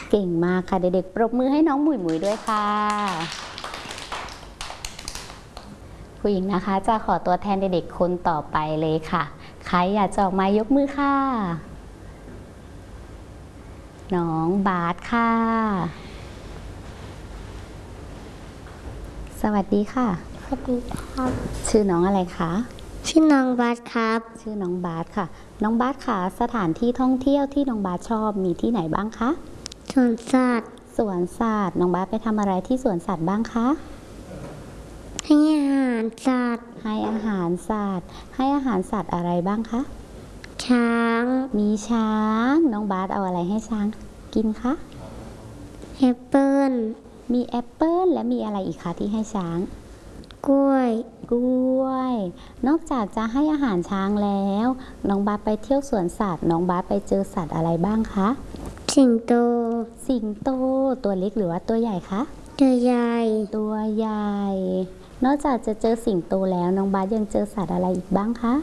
เก่งมากค่ะเด็กๆปรบมือให้น้องหมุยด้วยค่ะผู้หญิงนะคะจะขอตัวแทนเด็กๆคนต่อไปเลยค่ะใครอยากจะออกมายกมือค่ะน้องบาสค่ะสวัสดีค่ะสวัสดีครับชื่อน้องอะไรคะชื่อน้องบาสครับชื่อน้องบาสค่ะน้องบาสค่ะสถานที่ท่องเที่ยวที่น้องบาสชอบมีที่ไหนบ้างคะสวนสัตว์สวนสัตว์น้องบาสไปทำอะไรที่สวนสัตว์บ้างคะให้อาหารสัตว์ให้อาหารสัตว์ให้อาหารสัตว์อะไรบ้างคะช้างมีช้างน้องบาสเอาอะไรให้ช้างกินคะแอปเปิ้ลมีแอปเปิ้ลและมีอะไรอีกคะที่ให้ช้างกล้วยนอกจากจะให้อาหารช้างแล้วน้องบาสไปเที่ยวสวนสัตว์น้องบาสไปเจอสัตว์อะไรบ้างคะสิงโตตัวเล็กหรือว่าตัวใหญ่คะตัวใหญ่นอกจากจะเจอสิงโตแล้วน้องบาสยังเจอสัตว์อะไรอีกบ้างคะ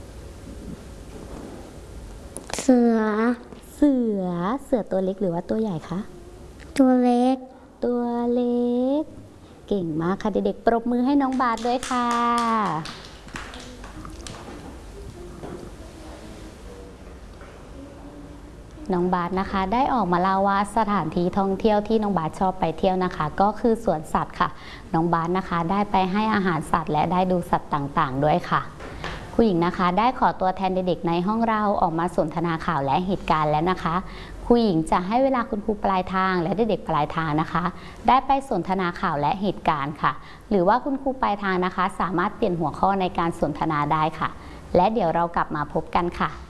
เสือตัวเล็กหรือว่าตัวใหญ่คะตัวเล็กเก่งมากค่ะเด็กๆปรบมือให้น้องบาสด้วยค่ะน้องบาสนะคะได้ออกมาเล่าว่าสถานที่ท่องเที่ยวที่น้องบาสชอบไปเที่ยวนะคะก็คือสวนสัตว์ค่ะน้องบาสนะคะได้ไปให้อาหารสัตว์และได้ดูสัตว์ต่างๆด้วยค่ะผู้หญิงนะคะได้ขอตัวแทนเด็กๆในห้องเราออกมาสนทนาข่าวและเหตุการณ์แล้วนะคะผู้หญิงจะให้เวลาคุณครูปลายทางและเด็กๆปลายทางนะคะได้ไปสนทนาข่าวและเหตุการณ์ค่ะหรือว่าคุณครูปลายทางนะคะสามารถเปลี่ยนหัวข้อในการสนทนาได้ค่ะและเดี๋ยวเรากลับมาพบกันค่ะ